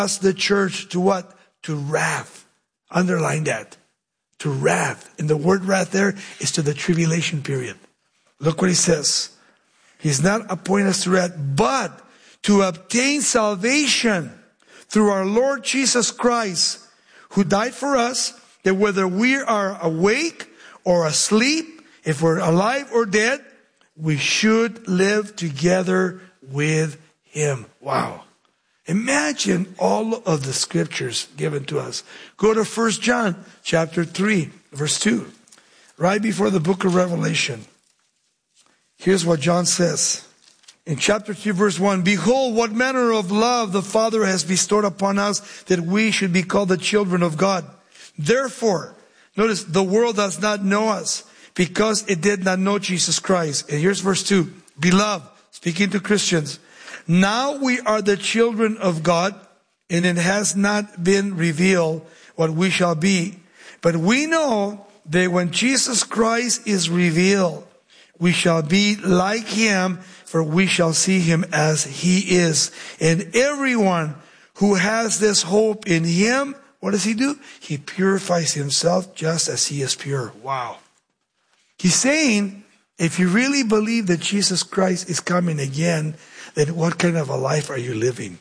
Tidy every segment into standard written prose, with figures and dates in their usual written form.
us, the church, to what? To wrath. Underline that. To wrath. And the word wrath there is to the tribulation period. Look what he says. He's not appointed us to wrath, but to obtain salvation through our Lord Jesus Christ, who died for us, that whether we are awake or asleep, if we're alive or dead, we should live together with him. Wow. Imagine all of the scriptures given to us. Go to 1 John chapter 3, verse 2. Right before the book of Revelation. Here's what John says. In chapter 3, verse 1, behold, what manner of love the Father has bestowed upon us, that we should be called the children of God. Therefore, notice, the world does not know us, because it did not know Jesus Christ. And here's verse 2. Beloved, speaking to Christians, now we are the children of God, and it has not been revealed what we shall be. But we know that when Jesus Christ is revealed, we shall be like him, for we shall see him as he is. And everyone who has this hope in him, what does he do? He purifies himself just as he is pure. Wow. He's saying, if you really believe that Jesus Christ is coming again, then what kind of a life are you living?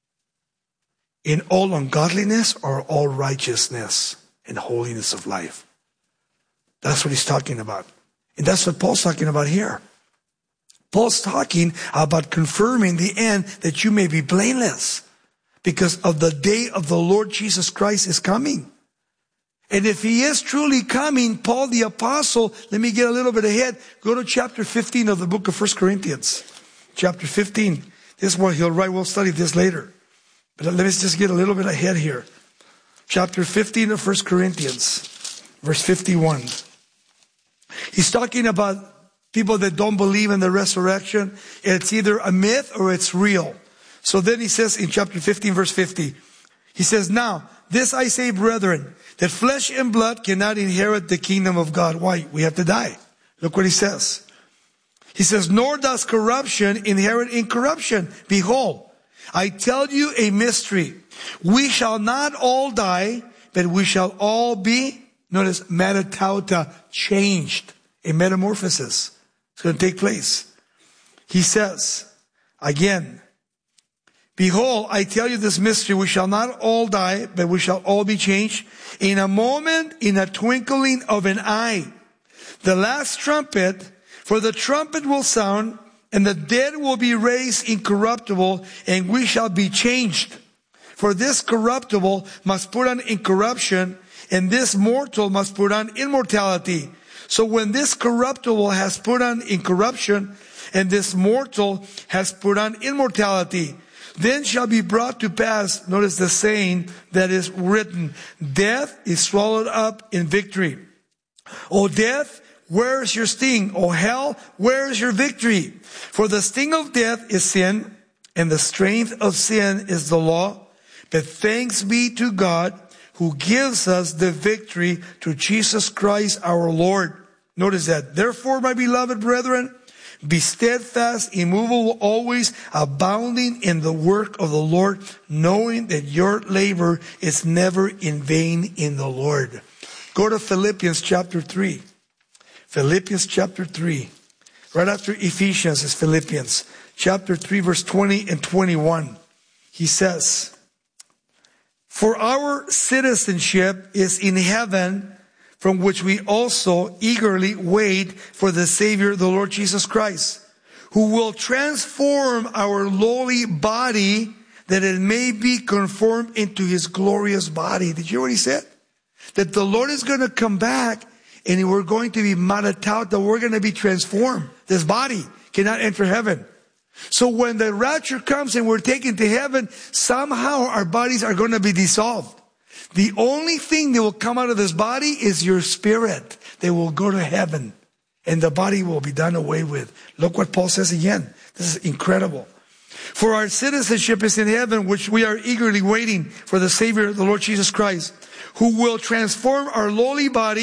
In all ungodliness or all righteousness and holiness of life? That's what he's talking about. And that's what Paul's talking about here. Paul's talking about confirming the end, that you may be blameless, because of the day of the Lord Jesus Christ is coming. And if he is truly coming, Paul the apostle, let me get a little bit ahead. Go to chapter 15 of the book of 1 Corinthians. Chapter 15. This is what he'll write. We'll study this later. But let me just get a little bit ahead here. Chapter 15 of 1 Corinthians, verse 51. He's talking about people that don't believe in the resurrection. It's either a myth or it's real. So then he says in chapter 15, verse 50, he says, now, this I say, brethren, that flesh and blood cannot inherit the kingdom of God. Why? We have to die. Look what he says. He says, nor does corruption inherit incorruption. Behold, I tell you a mystery. We shall not all die, but we shall all be, notice, metatauta, changed. A metamorphosis. It's going to take place. He says, again, behold, I tell you this mystery. We shall not all die, but we shall all be changed. In a moment, in a twinkling of an eye. The last trumpet, for the trumpet will sound, and the dead will be raised incorruptible, and we shall be changed. For this corruptible must put on incorruption, and this mortal must put on immortality. So when this corruptible has put on incorruption, and this mortal has put on immortality, then shall be brought to pass, notice the saying that is written, death is swallowed up in victory. O death, where is your sting? O hell, where is your victory? For the sting of death is sin, and the strength of sin is the law. But thanks be to God, who gives us the victory through Jesus Christ our Lord. Notice that. Therefore, my beloved brethren, be steadfast, immovable, always abounding in the work of the Lord, knowing that your labor is never in vain in the Lord. Go to Philippians chapter 3. Philippians chapter 3. Right after Ephesians is Philippians. Chapter 3, verse 20 and 21. He says, for our citizenship is in heaven, from which we also eagerly wait for the Savior, the Lord Jesus Christ, who will transform our lowly body, that it may be conformed into his glorious body. Did you hear what he said? That the Lord is going to come back, and we're going to be maratauta, that we're going to be transformed. This body cannot enter heaven. So when the rapture comes and we're taken to heaven, somehow our bodies are going to be dissolved. The only thing that will come out of this body is your spirit. They will go to heaven, and the body will be done away with. Look what Paul says again. This is incredible. For our citizenship is in heaven, which we are eagerly waiting for the Savior, the Lord Jesus Christ, who will transform our lowly body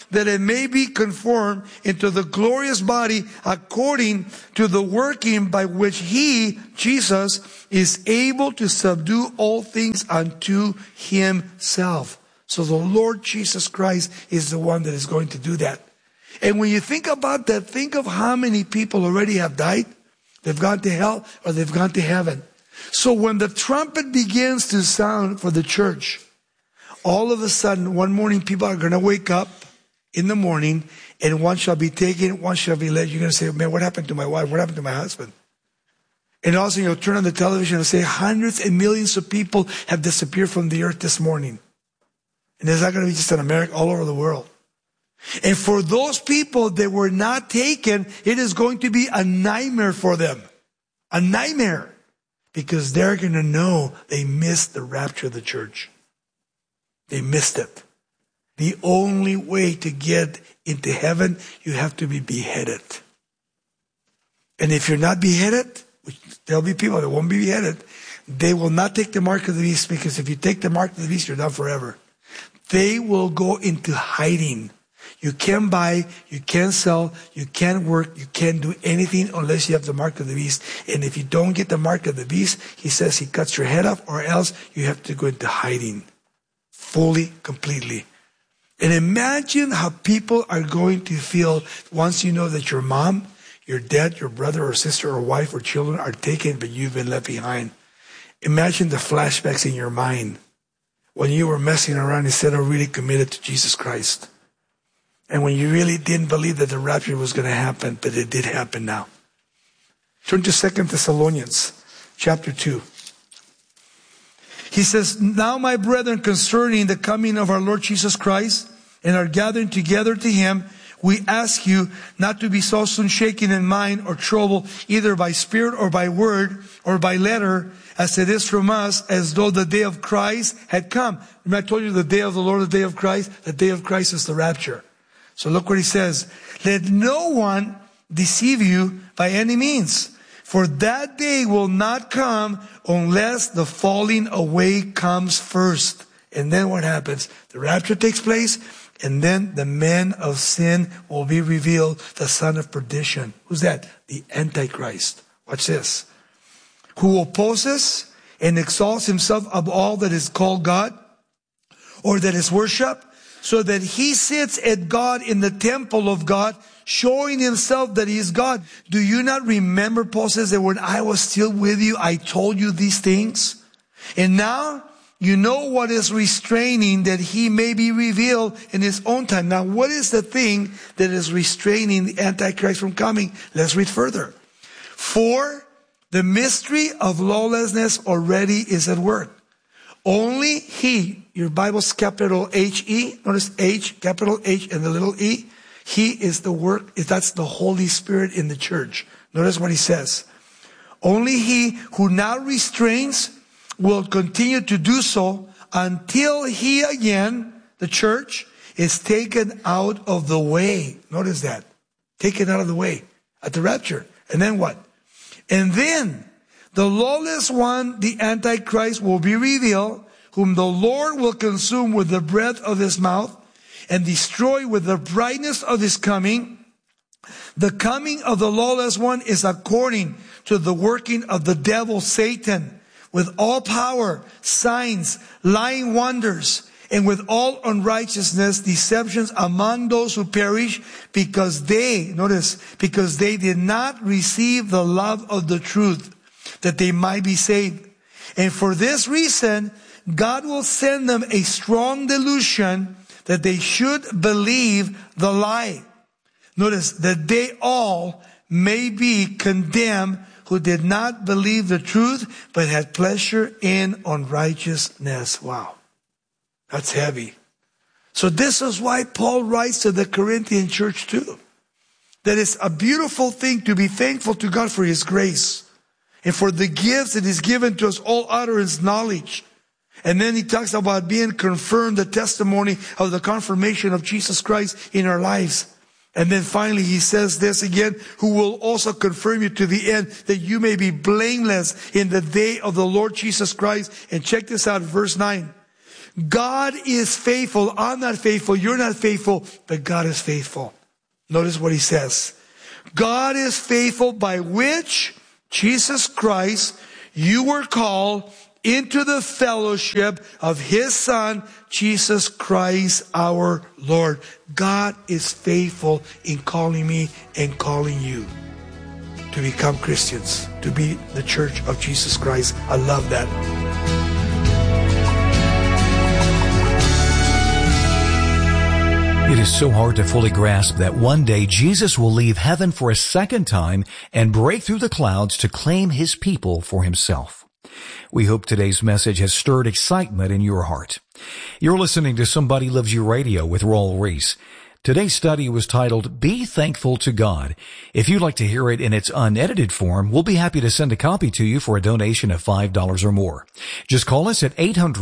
that it may be conformed into the glorious body according to the working by which he, Jesus, is able to subdue all things unto himself. So the Lord Jesus Christ is the one that is going to do that. And when you think about that, think of how many people already have died. They've gone to hell or they've gone to heaven. So when the trumpet begins to sound for the church, all of a sudden, one morning, people are going to wake up in the morning, and one shall be taken, one shall be led. You're going to say, man, what happened to my wife? What happened to my husband? And also, you'll turn on the television and say, hundreds and millions of people have disappeared from the earth this morning. And it's not going to be just in America, all over the world. And for those people that were not taken, it is going to be a nightmare for them. A nightmare. Because they're going to know they missed the rapture of the church. They missed it. The only way to get into heaven, you have to be beheaded. And if you're not beheaded, which there'll be people that won't be beheaded, they will not take the mark of the beast, because if you take the mark of the beast, you're done forever. They will go into hiding. You can't buy, you can't sell, you can't work, you can't do anything unless you have the mark of the beast. And if you don't get the mark of the beast, he says he cuts your head off, or else you have to go into hiding. Fully, completely. And imagine how people are going to feel once you know that your mom, your dad, your brother or sister or wife or children are taken, but you've been left behind. Imagine the flashbacks in your mind when you were messing around instead of really committed to Jesus Christ. And when you really didn't believe that the rapture was going to happen, but it did happen now. Turn to 2 Thessalonians chapter 2. He says, now my brethren, concerning the coming of our Lord Jesus Christ and our gathering together to him, we ask you not to be so soon shaken in mind or troubled, either by spirit or by word or by letter, as it is from us, as though the day of Christ had come. Remember I told you the day of the Lord, the day of Christ? The day of Christ is the rapture. So look what he says. Let no one deceive you by any means. For that day will not come unless the falling away comes first. And then what happens? The rapture takes place, and then the man of sin will be revealed, the son of perdition. Who's that? The Antichrist. Watch this. Who opposes and exalts himself above all that is called God, or that is worshipped, so that he sits at God in the temple of God, showing himself that he is God. Do you not remember, Paul says, that when I was still with you, I told you these things? And now you know what is restraining, that he may be revealed in his own time. Now, what is the thing that is restraining the Antichrist from coming? Let's read further. For the mystery of lawlessness already is at work. Only he, your Bible's capital H-E, notice H, capital H and the little e. He is the work, that's the Holy Spirit in the church. Notice what he says. Only he who now restrains will continue to do so until he again, the church, is taken out of the way. Notice that. Taken out of the way at the rapture. And then what? And then the lawless one, the Antichrist, will be revealed, whom the Lord will consume with the breath of his mouth and destroy with the brightness of his coming. The coming of the lawless one is according to the working of the devil, Satan, with all power, signs, lying wonders, and with all unrighteousness, deceptions among those who perish, because they did not receive the love of the truth, that they might be saved. And for this reason, God will send them a strong delusion, that they should believe the lie. Notice that they all may be condemned who did not believe the truth, but had pleasure in unrighteousness. Wow. That's heavy. So this is why Paul writes to the Corinthian church too. That it's a beautiful thing to be thankful to God for his grace and for the gifts that he's given to us, all utterance, knowledge. And then he talks about being confirmed, the testimony of the confirmation of Jesus Christ in our lives. And then finally he says this again, who will also confirm you to the end, that you may be blameless in the day of the Lord Jesus Christ. And check this out, verse 9. God is faithful. I'm not faithful. You're not faithful. But God is faithful. Notice what he says. God is faithful, by which Jesus Christ, you were called into the fellowship of his Son, Jesus Christ our Lord. God is faithful in calling me and calling you to become Christians, to be the church of Jesus Christ. I love that. It is so hard to fully grasp that one day Jesus will leave heaven for a second time and break through the clouds to claim his people for himself. We hope today's message has stirred excitement in your heart. You're listening to Somebody Loves You Radio with Raul Ries. Today's study was titled, Be Thankful to God. If you'd like to hear it in its unedited form, we'll be happy to send a copy to you for a donation of $5 or more. Just call us at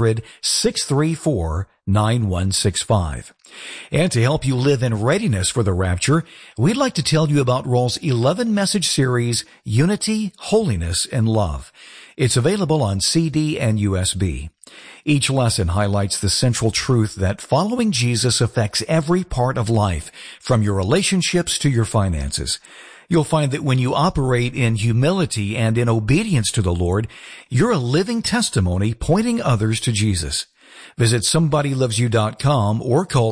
800-634-9165. And to help you live in readiness for the rapture, we'd like to tell you about Raul's 11-message series, Unity, Holiness, and Love. It's available on CD and USB. Each lesson highlights the central truth that following Jesus affects every part of life, from your relationships to your finances. You'll find that when you operate in humility and in obedience to the Lord, you're a living testimony pointing others to Jesus. Visit SomebodyLovesYou.com or call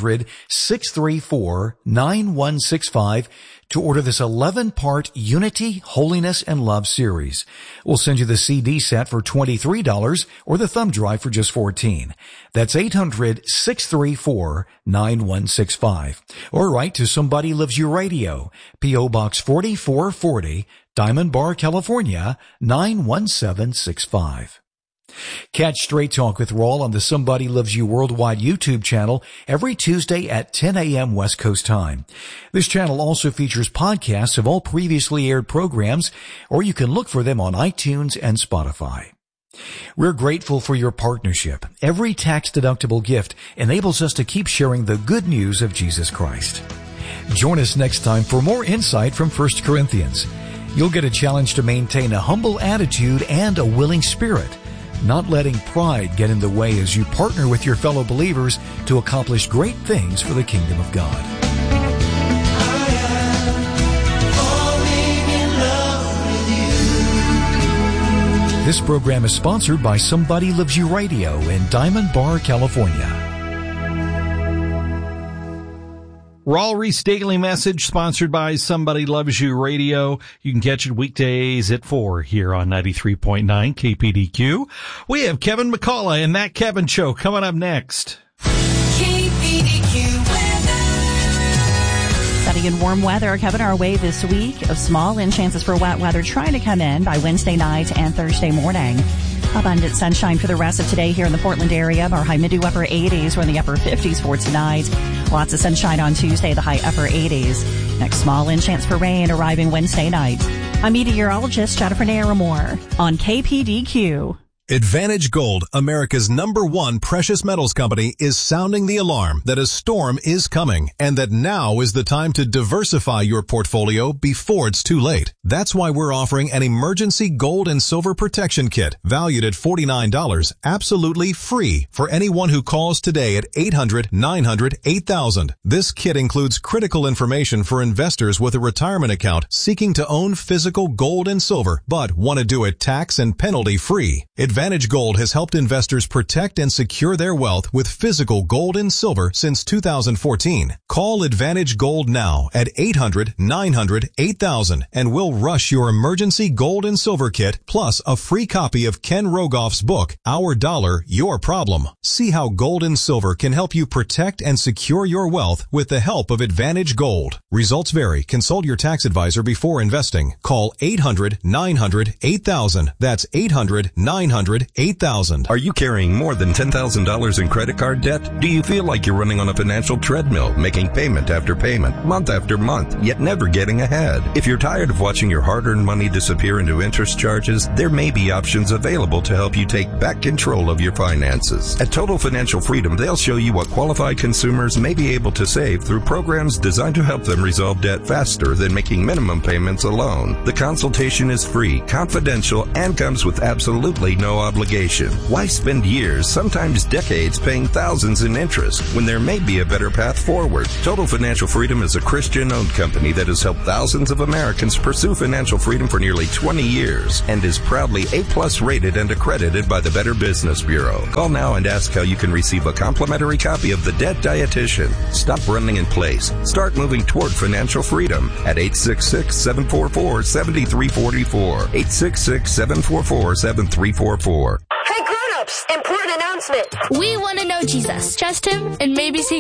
800-634-9165 to order this 11-part Unity, Holiness, and Love series. We'll send you the CD set for $23 or the thumb drive for just $14. That's 800-634-9165. Or write to Somebody Loves You Radio, P.O. Box 4440, Diamond Bar, California, 91765. Catch Straight Talk with Raul on the Somebody Loves You Worldwide YouTube channel every Tuesday at 10 a.m. West Coast time. This channel also features podcasts of all previously aired programs, or you can look for them on iTunes and Spotify. We're grateful for your partnership. Every tax-deductible gift enables us to keep sharing the good news of Jesus Christ. Join us next time for more insight from 1 Corinthians. You'll get a challenge to maintain a humble attitude and a willing spirit, not letting pride get in the way as you partner with your fellow believers to accomplish great things for the kingdom of God. This program is sponsored by Somebody Loves You Radio in Diamond Bar, California. Raul Ries Daily Message, sponsored by Somebody Loves You Radio. You can catch it weekdays at 4 here on 93.9 KPDQ. We have Kevin McCullough and That Kevin Show coming up next. KPDQ weather. Sunny and warm weather coming our way this week. Of small and chances for wet weather trying to come in by Wednesday night and Thursday morning. Abundant sunshine for the rest of today here in the Portland area. Our high mid to upper 80s. We're in the upper 50s for tonight. Lots of sunshine on Tuesday, the high upper 80s. Next small and chance for rain arriving Wednesday night. I'm meteorologist Jennifer Naramore on KPDQ. Advantage Gold, America's #1 precious metals company, is sounding the alarm that a storm is coming and that now is the time to diversify your portfolio before it's too late. That's why we're offering an emergency gold and silver protection kit valued at $49, absolutely free for anyone who calls today at 800-900-8000. This kit includes critical information for investors with a retirement account seeking to own physical gold and silver but want to do it tax and penalty free. Advantage Gold has helped investors protect and secure their wealth with physical gold and silver since 2014. Call Advantage Gold now at 800-900-8000 and we'll rush your emergency gold and silver kit plus a free copy of Ken Rogoff's book, Our Dollar, Your Problem. See how gold and silver can help you protect and secure your wealth with the help of Advantage Gold. Results vary. Consult your tax advisor before investing. Call 800-900-8000. That's 800-900-8000. Are you carrying more than $10,000 in credit card debt? Do you feel like you're running on a financial treadmill, making payment after payment, month after month, yet never getting ahead? If you're tired of watching your hard-earned money disappear into interest charges, there may be options available to help you take back control of your finances. At Total Financial Freedom, they'll show you what qualified consumers may be able to save through programs designed to help them resolve debt faster than making minimum payments alone. The consultation is free, confidential, and comes with absolutely no no obligation. Why spend years, sometimes decades, paying thousands in interest when there may be a better path forward? Total Financial Freedom is a Christian-owned company that has helped thousands of Americans pursue financial freedom for nearly 20 years and is proudly A+ rated and accredited by the Better Business Bureau. Call now and ask how you can receive a complimentary copy of The Debt Dietitian. Stop running in place. Start moving toward financial freedom at 866-744-7344. 866-744-7344. Hey grown-ups, important announcement. We want to know Jesus. Trust him and maybe see